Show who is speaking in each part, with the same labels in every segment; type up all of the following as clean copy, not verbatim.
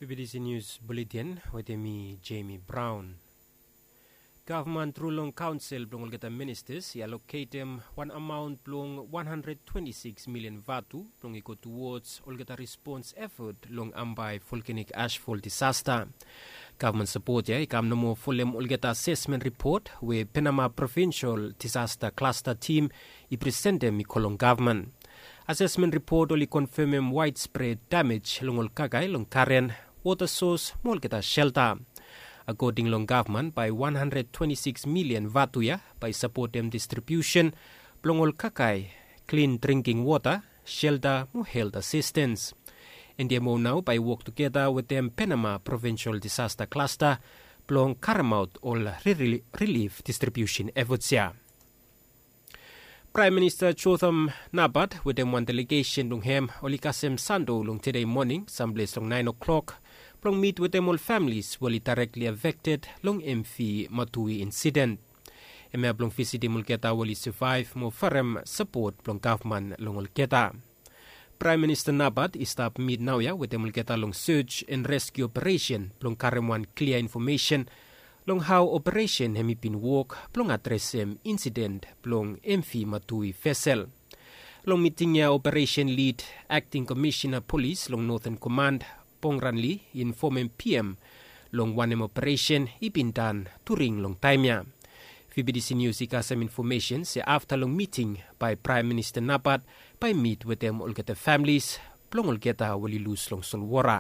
Speaker 1: PBDC News Bulletin with me, Jamie Brown. Government Rulong Council blong olgeta ministers allocate them one amount blong 126 million vatu blong go towards olgeta response effort long ambai volcanic ashfall disaster. Government support ikam namo fulem olgeta assessment report with Panama Provincial Disaster Cluster Team I presente mi kolong government. Assessment report only confirm widespread damage long kagay long Karen water source molgeta shelter. According long government by 126 million vatuya by support them distribution blongol kakai clean drinking water shelter mo health assistance. And they now by work together with them Panama Provincial Disaster Cluster blong Caramout all relief distribution efforts ya. Prime Minister Chotham Nabat with them one delegation long hem Olikasem Sando long today morning some place long 9 o'clock long meet with them all families were directly affected long MV Matui incident. Eme blong visiti mulketa wali survive mo farem support blong government long ulketa. Prime Minister Nabat is stop meet now with them mulketa long search and rescue operation blong karem one clear information long how operation hemi been work blong address incident blong MV Matui vessel. Long meeting ya operation lead acting commissioner police long Northern Command Pongranli inform PM long one operation ibin done during long time ya. PBDC News ikasam information say after long meeting by Prime Minister Nabat by meet with them olgeta families plong olgeta wali lose long solwara.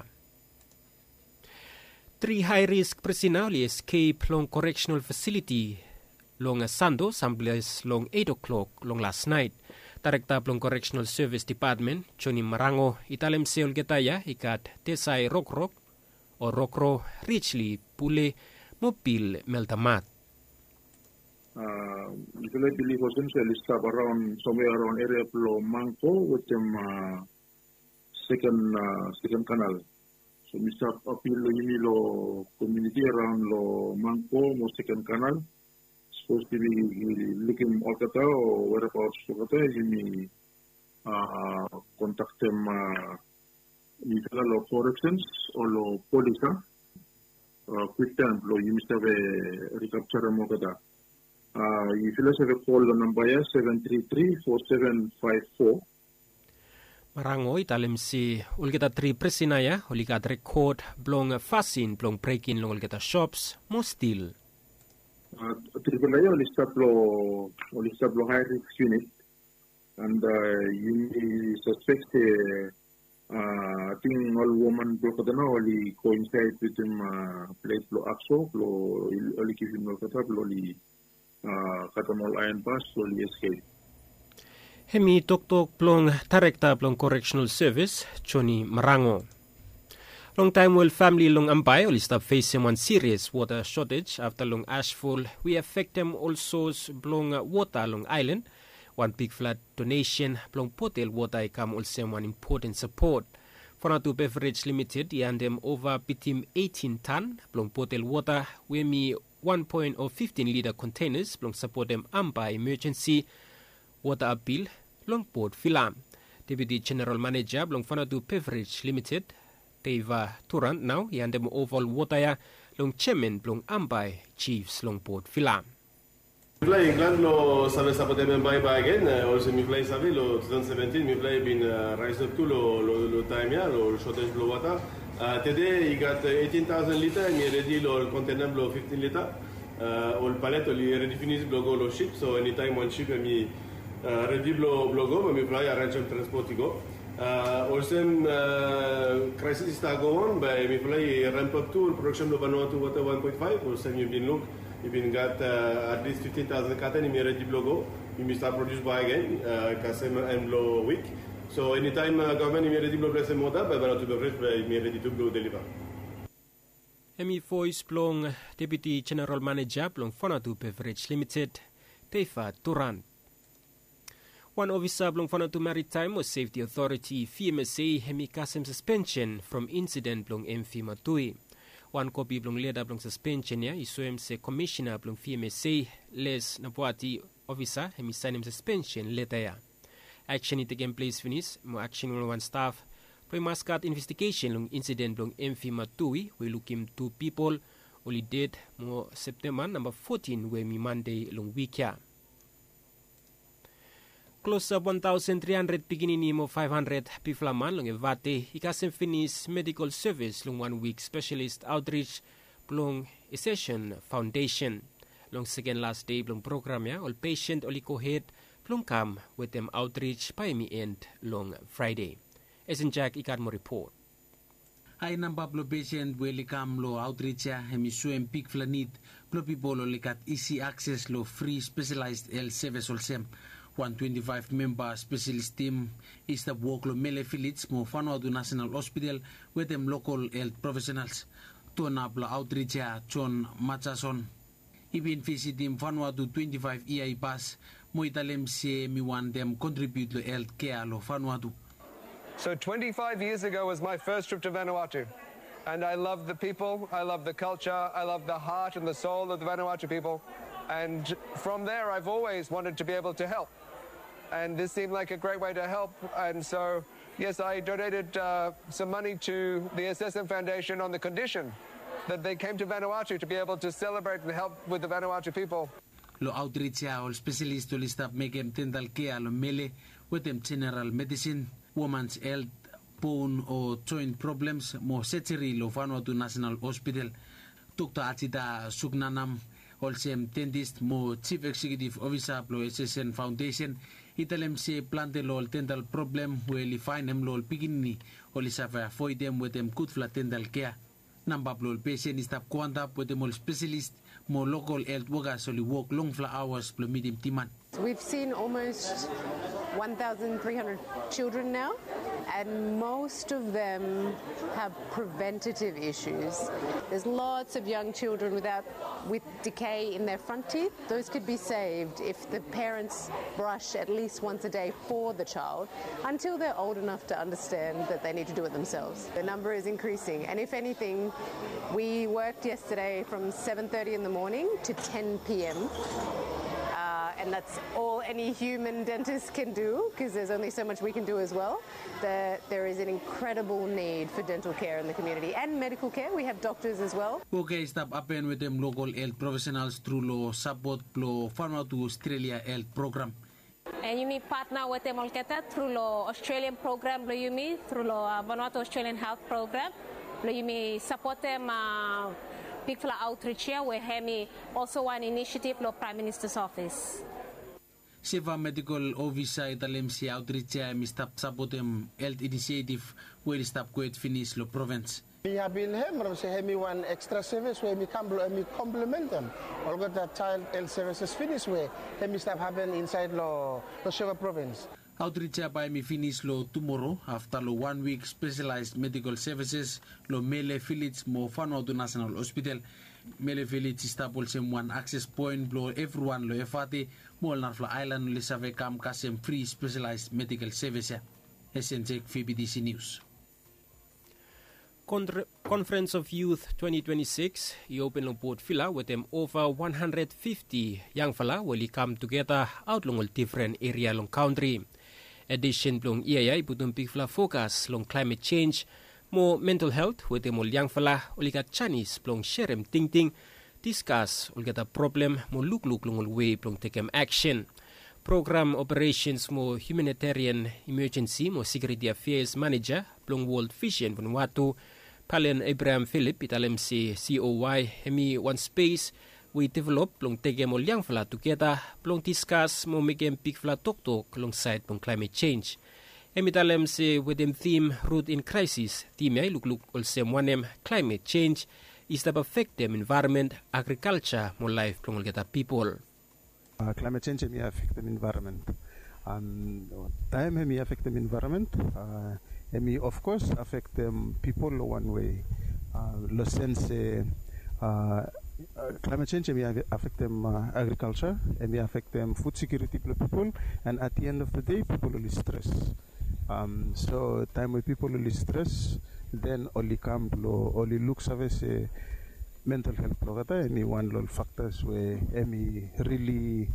Speaker 1: 3 high-risk prisoners escape long correctional facility long Sando someplace long 8 o'clock long last night. Director Plong Correctional Service Department, Johnny Marango, italem seol getaya ikat Tesay Rokrok o Rokro Richly Pule Mobil Meltamat.
Speaker 2: Usually believe essentially stop around somewhere around area of Mangko with them second canal. So we start appeal lo community around lo Mangko mo second canal. Supposed to be looking Okata or whereabouts Okata is me contact them lo corrections or lo police quick time lo you must have a recapture Okata. If you have a call the number 733-4754.
Speaker 1: Marango italem si ulgeta 3 presinaya ulikat record blong fasin blong break-in long ulgeta shops mo still.
Speaker 2: Triple high risk unit, and you suspect I think all woman only coincide with him place blow axo, only give him no only katamol iron pass, only escape.
Speaker 1: Hemi tok plong director plong correctional service Johnny Marango. Long time will family long ambai will stop facing one serious water shortage after long ashfall. We affect them also blong water long island. One big flood donation blong potel water come also one important support. For Fonatu Beverage Limited and them over bitim 18 ton blong potel water we me 1.15 liter containers blong support them ambai emergency water appeal long port filam. Deputy General Manager blong Fonatu Beverage Limited Teva Turant now yandem oval water long chairman blong ambai chiefs long port filam.
Speaker 3: Miflay England lo sabe sapote membai ba again also miflay sabe lo 2017 miflay been rise up to lo time ya lo shortage lo water today he got 18,000 liter and ready lo container lo 15 liter all pallet li ready finish blogo lo ship so anytime one ship me ready blogo miflay arrange transport go. Also, crisis is going on, but if we ramp up to production of Vanuatu water 1.5, also you've been got at least 15,000 cotton in ready blogo. You start produce by again, Kasem and blow week. So anytime government ready blow place moda, but Vanuatu beverage ready to blow deliver.
Speaker 1: Hemi voice blong Deputy General Manager blong Fonatu Beverage Limited, Teifa Turan. One officer blong Fonatu Maritime or Safety Authority FMSA hemikasem suspension from incident blong MV Matui. One copy blong leda blong suspension ya isuem se commissioner blong FMSA les napuati officer hemisanem suspension letter ya. Action it again place finish mo action one staff Plong Muscat investigation long incident long Mfi Matui we looking 2 people only dead mo September number 14 we mi Monday long week ya. Close to 1,300 piginini mo 500 piflaman long evate ikasem finish medical service long 1 week specialist outreach plong Accession Foundation. Long second last day plong program ya all patient oli kohet plong kam with them outreach by mi end long Friday. As in Jack ikan mo report.
Speaker 4: Ay namba plo patient weli kam lo outreach ya hemi suem pik flanit plo people lo likat easy access lo free specialized health service olsem 125 member specialist team is the work lo mele Philips mo Vanuatu National Hospital with them local health professionals. Tuna plo outreach ya John Machason. Ibin visit team Vanuatu 25 EI pass mo italem se mi wan them contribute lo health care lo Vanuatu.
Speaker 5: So 25 years ago was my first trip to Vanuatu, and I love the people, I love the culture, I love the heart and the soul of the Vanuatu people, and from there I've always wanted to be able to help, and this seemed like a great way to help, and so yes, I donated some money to the Accession Foundation on the condition that they came to Vanuatu to be able to celebrate and help with the Vanuatu people.
Speaker 4: Lo outreach ya ol specialist lo listap mekem dental care lo mele with them general medicine, women's health, bone or joint problems mo setiri lo Vanuatu National Hospital. Dr. Atita Sugnanam olsem dentist mo chief executive officer lo Accession Foundation italem se plante lo dental problem we find them lo pigini olisafa foi them with them good flat dental care. Namba plo patient is tap kwanta with them specialist mo local health workers only work long fla hours plo medium timan.
Speaker 6: We've seen almost 1,300 children now, and most of them have preventative issues. There's lots of young children with decay in their front teeth. Those could be saved if the parents brush at least once a day for the child until they're old enough to understand that they need to do it themselves. The number is increasing, and if anything, we worked yesterday from 7:30 in the morning to 10 p.m. And that's all any human dentist can do, because there's only so much we can do as well. There is an incredible need for dental care in the community and medical care. We have doctors as well.
Speaker 4: Okay, stop happen with them local health professionals through lo support lo Vanuatu Australia Health Program.
Speaker 7: And you partner with them through lo Australian program, lo you through lo Vanuatu Australian Health Program, lo you support them. Big fla outreach here, we have also one initiative lo Prime Minister's Office.
Speaker 4: Seva medical officer italem si outreach here mistap sapotem health initiative where stop quite finish lo province.
Speaker 8: We have been here, so have one extra service where we complement them. All got that child health services finish where we stop happen inside lo Shiva province.
Speaker 4: Outreach by me finish lo tomorrow after lo 1 week specialized medical services lo Mele Village mo Vanuatu National Hospital. Mele Village stapol sem one access point lo everyone lo efate mo narfla island lo save kam kasem free specialized medical service. SNJ VBDC News.
Speaker 1: Conference of Youth 2026 i open long Port Vila with them over 150 young fella will come together out long different area long country. Addition long EAI putum big fla focus long climate change, more mental health with them all young fella ulika Chinese long sherem ting discuss ulgata problem mo look long way long take action. Program operations mo humanitarian emergency mo security affairs manager long World Vision Vanuatu Palen Abraham Philip italem si COY hemi one space we develop long tege mo liang fla together long discuss mo megem big fla talk long side long climate change. Hemi talem si with them theme root in crisis theme ay look also one climate change is that affect them environment agriculture mo life long get people.
Speaker 9: Climate change may affect the environment. Time may affect the environment. May of course affect them people one way. Sense climate change may affect them agriculture. It may affect them food security for people. And at the end of the day, people will stress. So time when people will stress, then only come only looks of us mental health prograta. Any one little factors where any really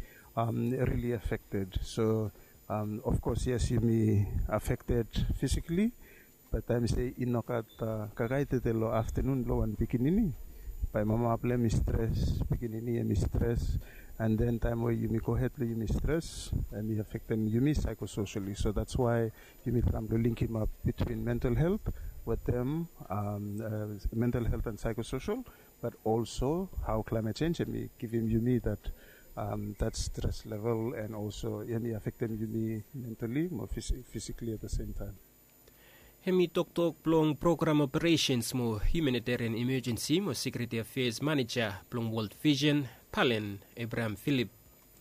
Speaker 9: affected. So of course yes, you may affected physically, By time say inokat kakaitete lo afternoon lo wan pikinini. By mama ple mi stress, pikinini mi stress, and then time where you mi kohet lo you mi stress, and you affect them you mi psychosocially. So that's why you mi come to link him up between mental health with them, mental health and psychosocial, but also how climate change and me give him you mi that stress level, and also me affect them you mi mentally, more physically at the same time.
Speaker 1: Hemi tok plong program operations mo humanitarian emergency mo Security Affairs Manager plong World Vision Palen Abraham Philip.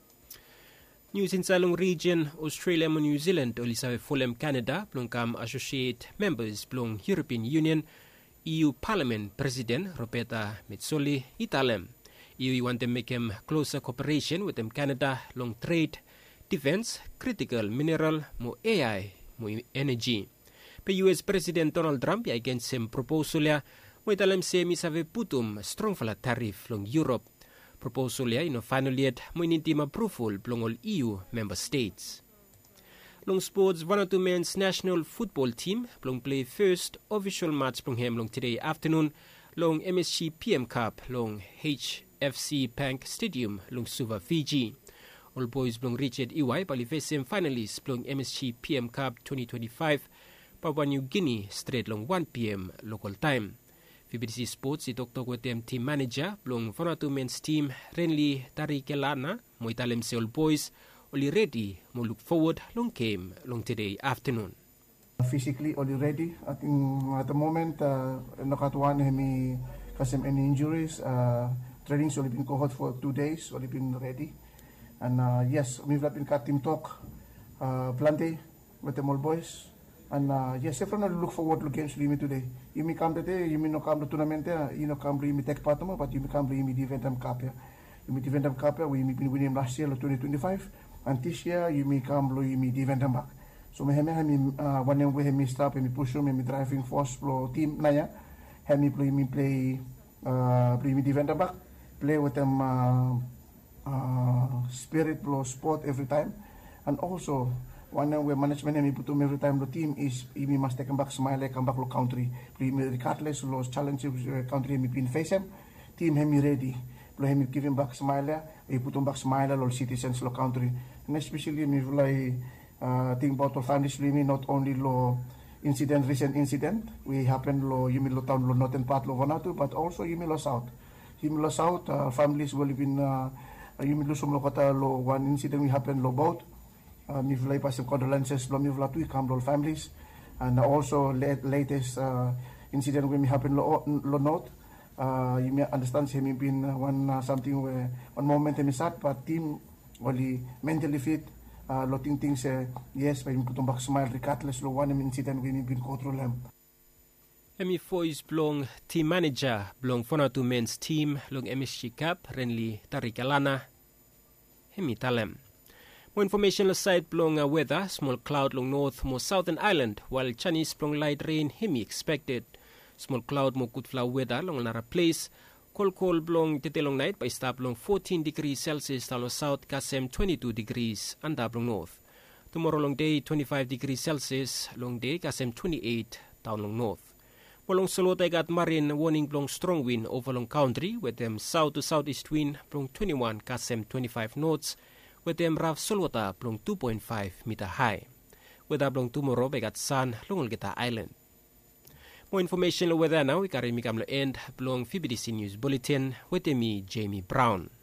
Speaker 1: News in Salong region Australia mo New Zealand olisawe Fulham Canada plong kam associate members plong European Union EU Parliament President Roberta Metsola italem. EU want to make him closer cooperation with them Canada long trade, defense, critical mineral mo AI mo energy. US President Donald Trump against him proposal ya mo italam se misave putum strong fala tariff long Europe. Proposal ya ino finally at mo inintim approval plong all EU member states. Long sports, Vanuatu men's national football team plong play first official match plong hem long today afternoon long MSG PM Cup long HFC Bank Stadium long Suva, Fiji. All boys plong Richard Iwai palifesem finalists plong MSG PM Cup 2025 Papua New Guinea straight long 1 p.m. local time. VBC Sports itok with them team manager plong Vanuatu men's team Renly Tarikelana mo italem se all boys only ready mo look forward long game long today afternoon.
Speaker 10: Physically only ready. I think at the moment nakatuan hemi kasem any injuries. Training's only been cohort for 2 days, only been ready. And yes, we've been cut team talk plenty with them all boys. And yes, everyone look forward to games limi today. You may come today, you may not come to tournament, you know come to take part of, but you may come to the Eventum Cup. You may the Eventum Cup, we may be winning last year 2025, and this year you may come to the Eventum back. So me one way me stop me push me driving force flow team naya, me play the Eventum back, play with them spirit flow sport every time, and also. One way management and put every time the team is we must take back smile come back to country. Regardless of those challenges country we been facing, team hemi ready. Hemi giving back smile, we put back smile all citizens lo country. And especially me like think about our families not only lo recent incident, we happen lo Yumilo town lo northern part lo Vanuatu, but also Yumilo south. Yumilo south families will been Yumilo sum kata lo one incident we happen lo boat. Mivlay pa some condolences from Mivlatui Camdol families, and also latest incident when we happen lo note. You may understand him been one something where one moment he sad, but team only mentally fit. Lotting things yes, but you put back smile regardless lo one incident when been go through them.
Speaker 1: Hemi Foy's blong team manager blong Vanuatu men's team long MSG Cup Renly Tarikelana Hemi talem. More information aside plong weather, small cloud long north more southern island, while Chinese plong light rain hemi expected. Small cloud mo good flow weather long Lara place. Cold blong tetelong night by stop long 14 degrees Celsius talo south Kasem 22 degrees and long north. Tomorrow long day 25 degrees Celsius, long day Kasem 28 down long north. Walong Solota got marine warning plong strong wind over long country with them south to southeast wind plong 21 Kasem 25 knots. With them rough Solota plong 2.5 meter high. With that plong tomorrow begat sun long Olgeta Island. More information on weather now we carry me come end plong FBDC News Bulletin with me Jamie Brown.